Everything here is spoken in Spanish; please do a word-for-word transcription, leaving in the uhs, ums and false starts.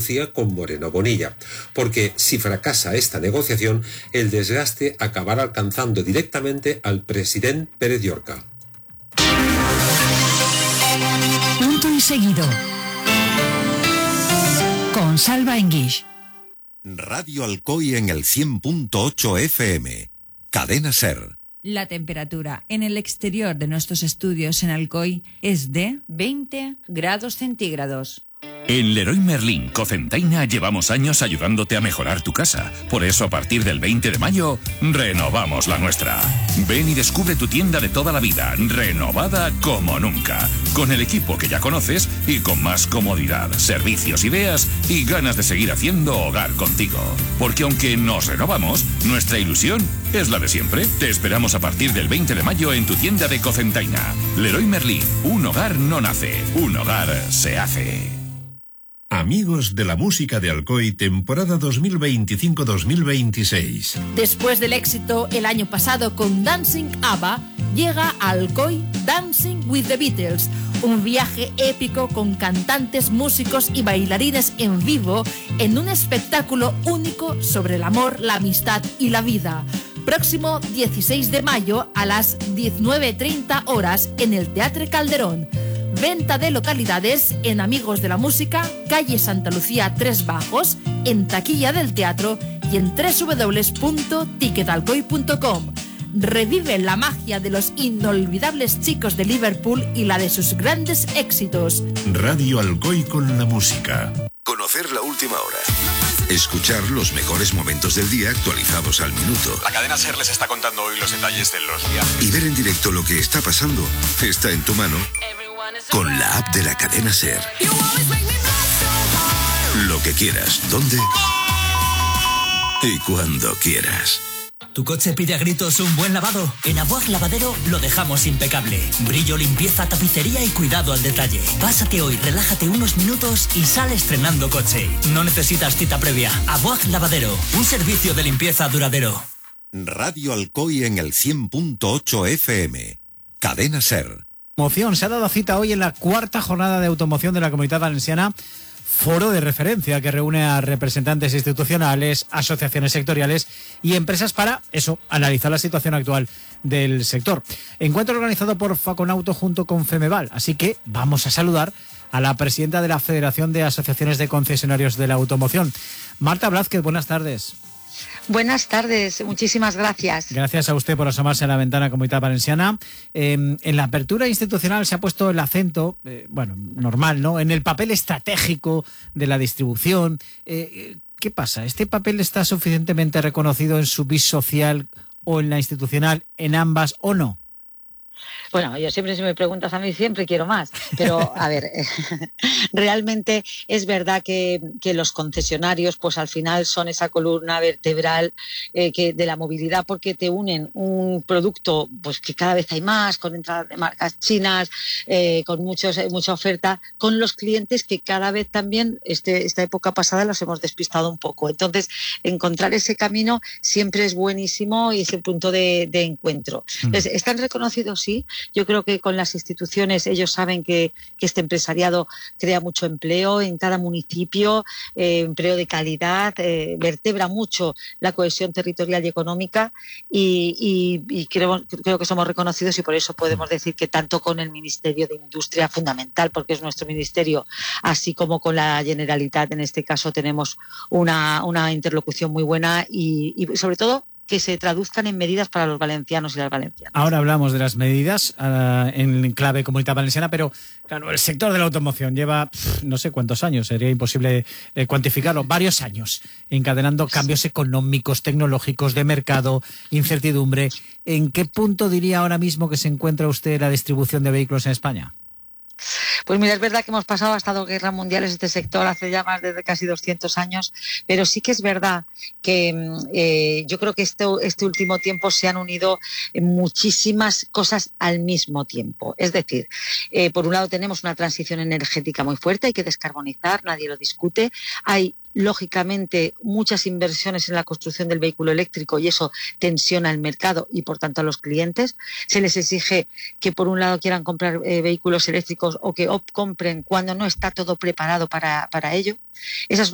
Andalucía con Moreno Bonilla, porque si fracasa esta negociación, el desgaste acabará alcanzando directamente al presidente Pérez Llorca. Punto y seguido. Con Salva Enguix. Radio Alcoy en el cien punto ocho F M. Cadena SER. La temperatura en el exterior de nuestros estudios en Alcoy es de veinte grados centígrados. En Leroy Merlin Cocentaina llevamos años ayudándote a mejorar tu casa. Por eso a partir del veinte de mayo renovamos la nuestra. Ven y descubre tu tienda de toda la vida, renovada como nunca. Con el equipo que ya conoces y con más comodidad, servicios, ideas y ganas de seguir haciendo hogar contigo. Porque aunque nos renovamos, nuestra ilusión es la de siempre. Te esperamos a partir del veinte de mayo en tu tienda de Cocentaina. Leroy Merlin, un hogar no nace, un hogar se hace. Amigos de la música de Alcoy, temporada dos mil veinticinco dos mil veintiséis. Después del éxito el año pasado con Dancing ABBA, llega a Alcoy Dancing with the Beatles, un viaje épico con cantantes, músicos y bailarines en vivo en un espectáculo único sobre el amor, la amistad y la vida. Próximo dieciséis de mayo a las diecinueve treinta horas en el Teatre Calderón. Venta de localidades en Amigos de la Música, calle Santa Lucía tres Bajos, en taquilla del teatro y en doble u doble u doble u punto ticketalcoy punto com. Revive la magia de los inolvidables chicos de Liverpool y la de sus grandes éxitos. Radio Alcoy con la música. Conocer la última hora. Escuchar los mejores momentos del día actualizados al minuto. La cadena SER les está contando hoy los detalles de los viajes. Y ver en directo lo que está pasando está en tu mano con la app de la cadena SER. Lo que quieras, dónde y cuando quieras. ¿Tu coche pide a gritos un buen lavado? En Abuag Lavadero lo dejamos impecable. Brillo, limpieza, tapicería y cuidado al detalle. Pásate hoy, relájate unos minutos y sale estrenando coche. No necesitas cita previa. Abuag Lavadero, un servicio de limpieza duradero. Radio Alcoy en el cien punto ocho F M. Cadena SER. Automoción. Se ha dado cita hoy en la cuarta jornada de automoción de la Comunidad Valenciana, foro de referencia que reúne a representantes institucionales, asociaciones sectoriales y empresas para, eso, analizar la situación actual del sector. Encuentro organizado por Faconauto junto con Femeval, así que vamos a saludar a la presidenta de la Federación de Asociaciones de Concesionarios de la Automoción, Marta Blázquez. Buenas tardes. Buenas tardes, muchísimas gracias. Gracias a usted por asomarse a la ventana Comunidad Valenciana. Eh, en la apertura institucional se ha puesto el acento, eh, bueno, normal, ¿no?, en el papel estratégico de la distribución. Eh, ¿Qué pasa? ¿Este papel está suficientemente reconocido en su bis social o en la institucional, en ambas o no? Bueno, yo siempre, si me preguntas a mí, siempre quiero más. Pero, a ver, realmente es verdad que, que los concesionarios, pues al final son esa columna vertebral eh, que de la movilidad, porque te unen un producto pues que cada vez hay más, con entrada de marcas chinas, eh, con muchos, mucha oferta, con los clientes que cada vez también, este, esta época pasada, los hemos despistado un poco. Entonces, encontrar ese camino siempre es buenísimo y es el punto de, de encuentro. Entonces, ¿están reconocidos? Sí. Yo creo que con las instituciones ellos saben que, que este empresariado crea mucho empleo en cada municipio, eh, empleo de calidad, eh, vertebra mucho la cohesión territorial y económica y, y, y creo, creo que somos reconocidos y por eso podemos decir que tanto con el Ministerio de Industria, fundamental porque es nuestro ministerio, así como con la Generalitat, en este caso tenemos una, una interlocución muy buena y, y sobre todo que se traduzcan en medidas para los valencianos y las valencianas. Ahora hablamos de las medidas uh, en clave Comunidad Valenciana, pero claro, el sector de la automoción lleva pff, no sé cuántos años, sería imposible eh, cuantificarlo, varios años, encadenando cambios económicos, tecnológicos, de mercado, incertidumbre. ¿En qué punto diría ahora mismo que se encuentra usted la distribución de vehículos en España? Pues mira, es verdad que hemos pasado hasta dos guerras mundiales este sector hace ya más de casi doscientos años, pero sí que es verdad que eh, yo creo que este, este último tiempo se han unido muchísimas cosas al mismo tiempo. Es decir, eh, por un lado tenemos una transición energética muy fuerte, hay que descarbonizar, nadie lo discute, hay lógicamente muchas inversiones en la construcción del vehículo eléctrico y eso tensiona el mercado y por tanto a los clientes. Se les exige que por un lado quieran comprar eh, vehículos eléctricos o que op compren cuando no está todo preparado para, para ello. Esas